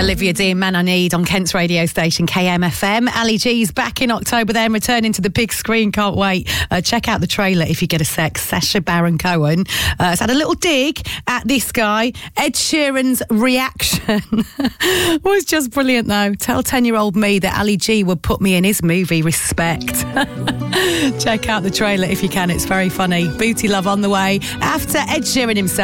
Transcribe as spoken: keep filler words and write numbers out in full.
Olivia Dean, Man I Need on Kent's radio station K M F M. Ali G's back in October then, returning to the big screen. Can't wait. Uh, check out the trailer if you get a sec. Sacha Baron Cohen uh, has had a little dig at this guy. Ed Sheeran's reaction was just brilliant though. Tell ten-year-old me that Ali G would put me in his movie Respect. Check out the trailer if you can. It's very funny. Booty Love on the way after Ed Sheeran himself.